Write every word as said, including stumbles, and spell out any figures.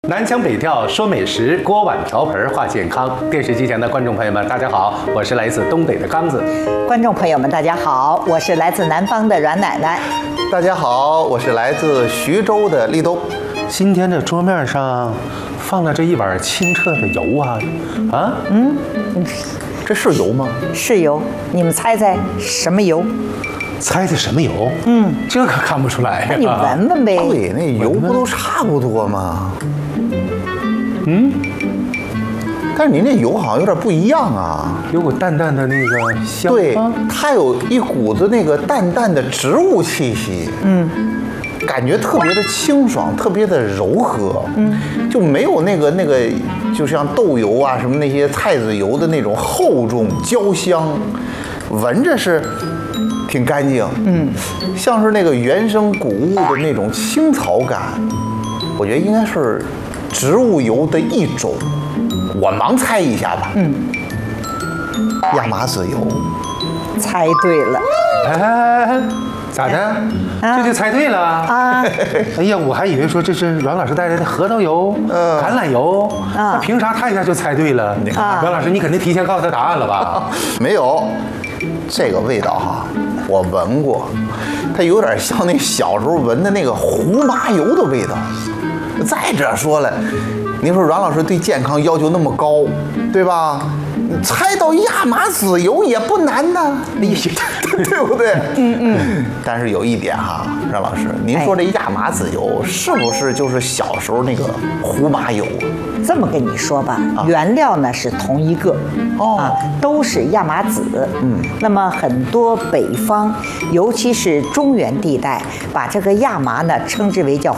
南腔北调说美食，锅碗瓢盆话健康。电视机前的观众朋友们，大家好，我是来自东北的刚子。 观众朋友们，大家好，我是来自南方的阮奶奶。 大家好，我是来自徐州的立冬。 今天这桌面上放了这一碗清澈的油啊啊嗯， 这是油吗？ 是油，你们猜猜什么油？ 猜猜什么油？ 嗯， 这可看不出来呀、 那你闻闻呗。 对，那油不都差不多吗？ 嗯， 但是您这油好像有点不一样啊。 有股淡淡的那个香。 对啊， 它有一股子那个淡淡的植物气息。 嗯， 感觉特别的清爽，特别的柔和。嗯，就没有那个那个，就像豆油啊什么那些菜籽油的那种厚重焦香，闻着是挺干净。嗯，像是那个原生谷物的那种青草感，我觉得应该是植物油的一种。我盲猜一下吧。嗯，亚麻籽油。 猜对了。 哎，咋的？ 啊这就猜对了啊！ 哎呀，我还以为说这是阮老师带来的核桃油、 嗯橄榄油， 啊那凭啥他一下就猜对了？ 啊阮老师，你肯定提前告诉他答案了吧？ 没有，这个味道哈，我闻过，它有点像那小时候闻的那个胡麻油的味道。再者说了，您说阮老师对健康要求那么高，对吧？猜到亚麻籽油也不难呐，对不对？嗯嗯。但是有一点哈，阮老师，您说这亚麻籽油是不是就是小时候那个胡麻油啊？ 这么跟你说吧，原料呢是同一个， 哦啊，都是亚麻籽。嗯，那么很多北方，尤其是中原地带，把这个亚麻呢称之为叫